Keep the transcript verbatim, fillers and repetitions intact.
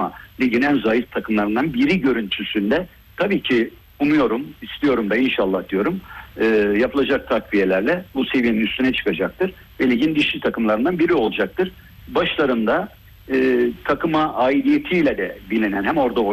ama ligin en zayıf takımlarından biri görüntüsünde. Tabii ki umuyorum, istiyorum da inşallah diyorum e, yapılacak takviyelerle bu seviyenin üstüne çıkacaktır ve ligin dişli takımlarından biri olacaktır. Başlarında e, takıma aidiyetiyle de bilinen, hem orada